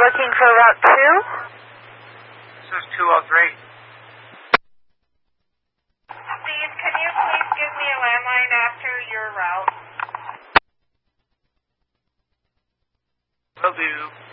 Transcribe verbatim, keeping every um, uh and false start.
looking for Route two? This is two oh three. Steve, can you please give me a landline after your route? Will do.